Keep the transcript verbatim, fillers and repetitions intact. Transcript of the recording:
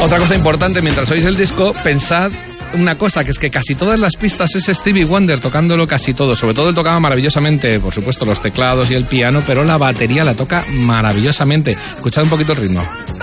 Otra cosa importante, mientras oís el disco, pensad una cosa, que es que casi todas las pistas es Stevie Wonder tocándolo casi todo. Sobre todo él tocaba maravillosamente, por supuesto, los teclados y el piano, pero la batería la toca maravillosamente. Escuchad un poquito el ritmo.